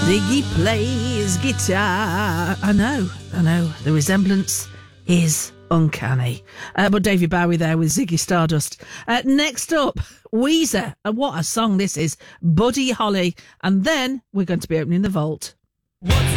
Ziggy plays guitar. I know. The resemblance is uncanny. But David Bowie there with Ziggy Stardust. Next up, Weezer. What a song this is. Buddy Holly. And then we're going to be opening the vault.